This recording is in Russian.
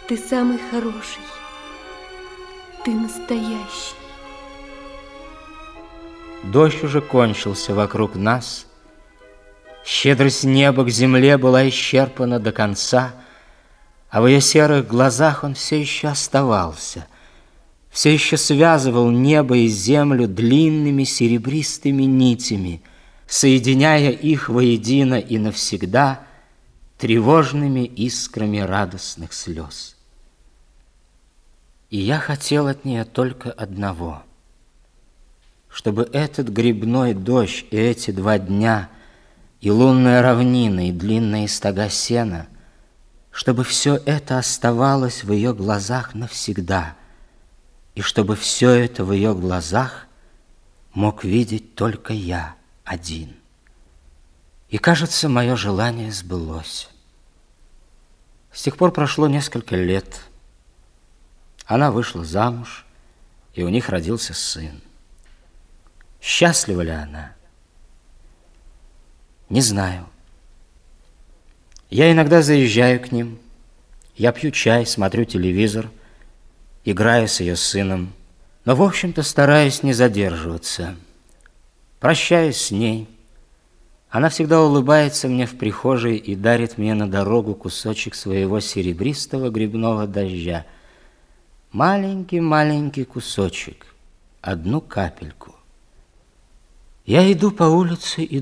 Ты самый хороший, ты настоящий. Дождь уже кончился вокруг нас. Щедрость неба к земле была исчерпана до конца, а в ее серых глазах он все еще оставался, все еще связывал небо и землю длинными серебристыми нитями, соединяя их воедино и навсегда тревожными искрами радостных слез. И я хотел от нее только одного, чтобы этот грибной дождь и эти 2 дня, и лунная равнина, и длинные стога сена, чтобы все это оставалось в ее глазах навсегда, и чтобы все это в ее глазах мог видеть только я один. И, кажется, мое желание сбылось. С тех пор прошло несколько лет. Она вышла замуж, и у них родился сын. Счастлива ли она? Не знаю. Я иногда заезжаю к ним, я пью чай, смотрю телевизор, играю с ее сыном, но, в общем-то, стараюсь не задерживаться. Прощаюсь с ней. Она всегда улыбается мне в прихожей и дарит мне на дорогу кусочек своего серебристого грибного дождя. Маленький-маленький кусочек, 1 капельку. Я иду по улице и